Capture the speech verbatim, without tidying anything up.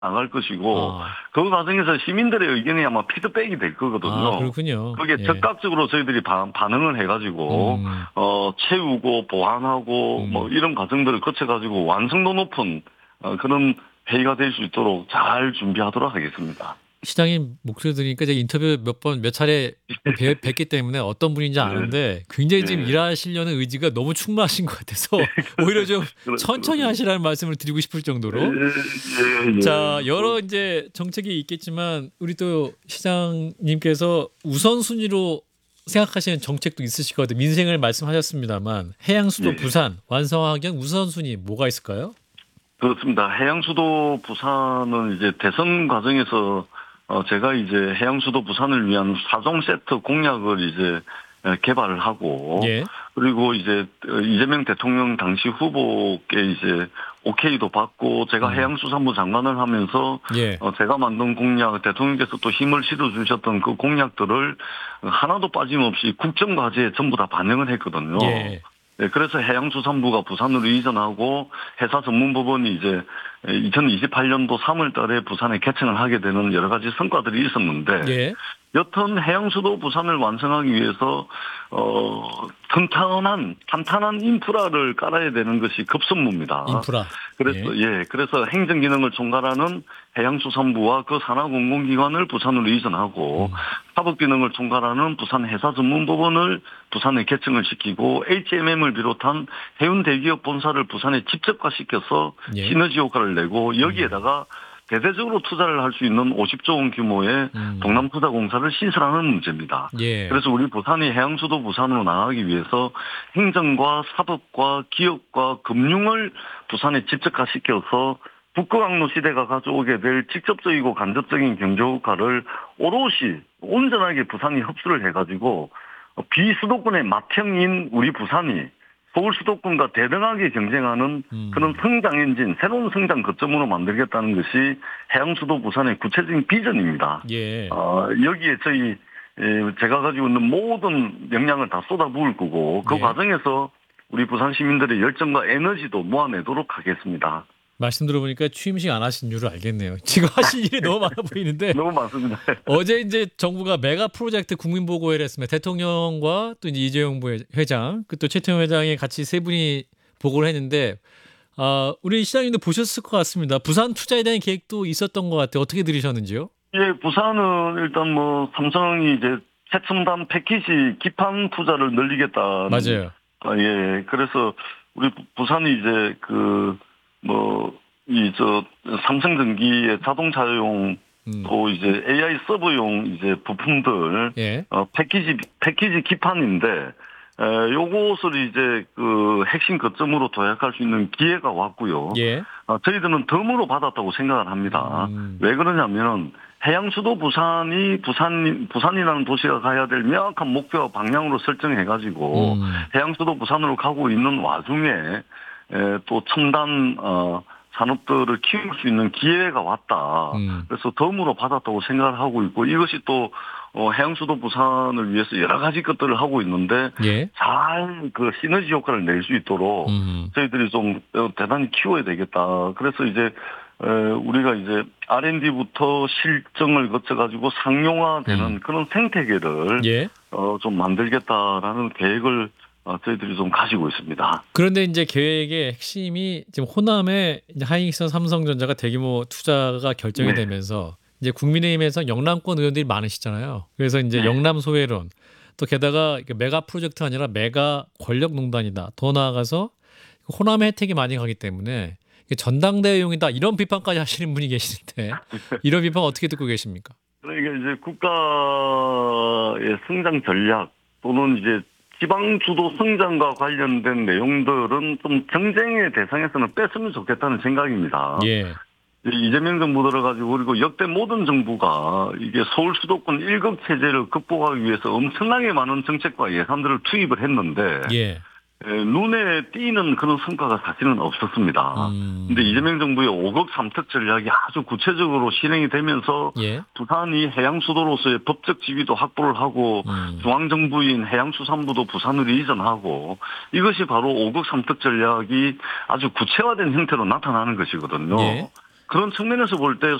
나갈 것이고 아. 그 과정에서 시민들의 의견이 아마 피드백이 될 거거든요. 아, 그렇군요. 그게 예. 즉각적으로 저희들이 반, 반응을 해가지고 음. 어, 채우고 보완하고 음. 뭐 이런 과정들을 거쳐가지고 완성도 높은 어, 그런 회의가 될 수 있도록 잘 준비하도록 하겠습니다. 시장님 목소리 들으니까 제가 인터뷰 몇 번 몇 차례 뵈, 뵙기 때문에 어떤 분인지 아는데 굉장히 지금 예. 일하시려는 의지가 너무 충만하신 것 같아서 오히려 좀 그렇- 천천히 그렇습니다. 하시라는 말씀을 드리고 싶을 정도로. 예, 예, 자, 예. 여러 이제 정책이 있겠지만 우리 또 시장님께서 우선순위로 생각하시는 정책도 있으실 것 같아요. 민생을 말씀하셨습니다만 해양 수도 예. 부산 완성하기 위한 우선순위 뭐가 있을까요? 그렇습니다. 해양수도 부산은 이제 대선 과정에서 어 제가 이제 해양수도 부산을 위한 사종 세트 공약을 이제 개발을 하고 예. 그리고 이제 이재명 대통령 당시 후보께 이제 오케이도 받고 제가 음. 해양수산부 장관을 하면서 예. 어 제가 만든 공약 대통령께서 또 힘을 실어주셨던 그 공약들을 하나도 빠짐없이 국정과제에 전부 다 반영을 했거든요. 예. 네, 그래서 해양수산부가 부산으로 이전하고 해사전문법원이 이제 이천이십팔 년도 삼월 달에 부산에 개청을 하게 되는 여러 가지 성과들이 있었는데 예. 여튼 해양수도 부산을 완성하기 위해서 어 튼튼한 탄탄한 인프라를 깔아야 되는 것이 급선무입니다. 인프라. 그래서 예. 예, 그래서 행정기능을 총괄하는 해양수산부와 그 산하 공공기관을 부산으로 이전하고 음. 사법기능을 총괄하는 부산 해사전문법원을 부산에 개청을 시키고 에이치엠엠을 비롯한 해운대기업 본사를 부산에 집적화시켜서 예. 시너지 효과를 내고 여기에다가 대대적으로 투자를 할 수 있는 오십조 원 규모의 음. 동남투자공사를 신설하는 문제입니다. 예. 그래서 우리 부산이 해양수도 부산으로 나가기 위해서 행정과 사법과 기업과 금융을 부산에 집적화시켜서 북극항로 시대가 가져오게 될 직접적이고 간접적인 경제 효과를 오롯이 온전하게 부산이 흡수를 해가지고 비수도권의 맏형인 우리 부산이 서울 수도권과 대등하게 경쟁하는 음. 그런 성장 엔진, 새로운 성장 거점으로 만들겠다는 것이 해양수도 부산의 구체적인 비전입니다. 예. 어, 여기에 저희 제가 가지고 있는 모든 역량을 다 쏟아부을 거고 그 예. 과정에서 우리 부산 시민들의 열정과 에너지도 모아내도록 하겠습니다. 말씀 들어보니까 취임식 안 하신 이유를 알겠네요. 지금 하실 일이 너무 많아 보이는데 너무 많습니다. 어제 이제 정부가 메가 프로젝트 국민보고회를 했습니다. 대통령과 또 이제 이재용 회장, 그 또 최태용 회장이 같이 세 분이 보고를 했는데 아, 우리 시장님도 보셨을 것 같습니다. 부산 투자에 대한 계획도 있었던 것 같아요. 어떻게 들으셨는지요? 예, 부산은 일단 뭐 삼성이 이제 최첨단 패키지 기판 투자를 늘리겠다. 맞아요. 아, 예, 그래서 우리 부산이 이제 그 뭐 이 저 삼성전기의 자동차용 음. 또 이제 에이아이 서버용 이제 부품들 예. 어, 패키지 패키지 기판인데 에, 요것을 이제 그 핵심 거점으로 도약할 수 있는 기회가 왔고요. 예. 어, 저희들은 덤으로 받았다고 생각을 합니다. 음. 왜 그러냐면은 해양수도 부산이 부산 부산이라는 도시가 가야 될 명확한 목표와 방향으로 설정해가지고 음. 해양수도 부산으로 가고 있는 와중에 에, 또 첨단 어, 산업들을 키울 수 있는 기회가 왔다. 음. 그래서 덤으로 받았다고 생각을 하고 있고 이것이 또 어, 해양수도 부산을 위해서 여러 가지 것들을 하고 있는데 예. 잘 그 시너지 효과를 낼 수 있도록 음. 저희들이 좀 대단히 키워야 되겠다. 그래서 이제 에, 우리가 이제 알앤디부터 실정을 거쳐가지고 상용화되는 음. 그런 생태계를 예. 어, 좀 만들겠다라는 계획을 어, 저희들이 좀 가지고 있습니다. 그런데 이제 계획의 핵심이 지금 호남에 이제 하이닉스 삼성전자가 대규모 투자가 결정이 네. 되면서 이제 국민의힘에서 영남권 의원들이 많으시잖아요. 그래서 이제 네. 영남 소외론 또 게다가 메가 프로젝트가 아니라 메가 권력농단이다. 더 나아가서 호남의 혜택이 많이 가기 때문에 전당대회용이다 이런 비판까지 하시는 분이 계시는데 이런 비판 어떻게 듣고 계십니까? 그러니까 이제 국가의 성장 전략 또는 이제 지방 주도 성장과 관련된 내용들은 좀 경쟁의 대상에서는 뺐으면 좋겠다는 생각입니다. 예. 이재명 정부 들어가지고 그리고 역대 모든 정부가 이게 서울 수도권 일극 체제를 극복하기 위해서 엄청나게 많은 정책과 예산들을 투입을 했는데 예. 눈에 띄는 그런 성과가 사실은 없었습니다. 음. 근데 이재명 정부의 오극 삼특 전략이 아주 구체적으로 실행이 되면서 예. 부산이 해양수도로서의 법적 지위도 확보를 하고 음. 중앙정부인 해양수산부도 부산으로 이전하고 이것이 바로 오극 삼특 전략이 아주 구체화된 형태로 나타나는 것이거든요. 예. 그런 측면에서 볼 때